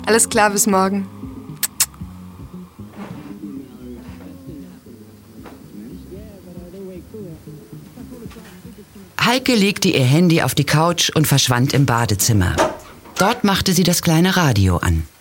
Alles klar, bis morgen. Heike legte ihr Handy auf die Couch und verschwand im Badezimmer. Dort machte sie das kleine Radio an.